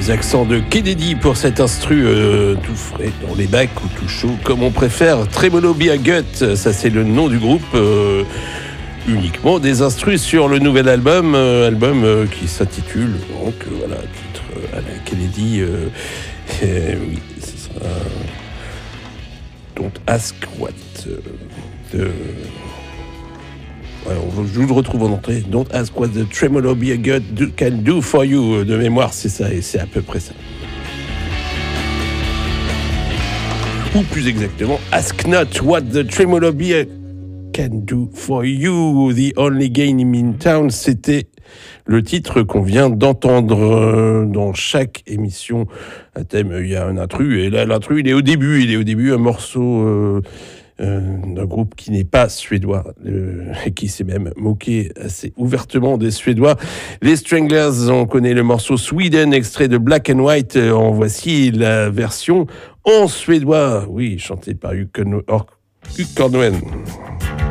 Les accents de Kennedy pour cet instru tout frais dans les bacs ou tout chaud comme on préfère. Tremolo Be a Gut, ça c'est le nom du groupe. Uniquement des instrus sur le nouvel album, qui s'intitule donc voilà, titre à la Kennedy. Oui, ce sera Don't Ask What. Je vous le retrouve en entrée. Don't ask what the tremolo be a gut can do for you. De mémoire, c'est ça, et c'est à peu près ça. Ou plus exactement, ask not what the tremolo be a can do for you. The only game in town, c'était le titre qu'on vient d'entendre dans chaque émission. Un thème, il y a un intrus, et là, l'intrus, il est au début, un morceau... d'un groupe qui n'est pas suédois et qui s'est même moqué assez ouvertement des Suédois. Les Stranglers, on connaît le morceau Sweden, extrait de Black and White. En voici la version en suédois, oui, chantée par Hugues Cornuen.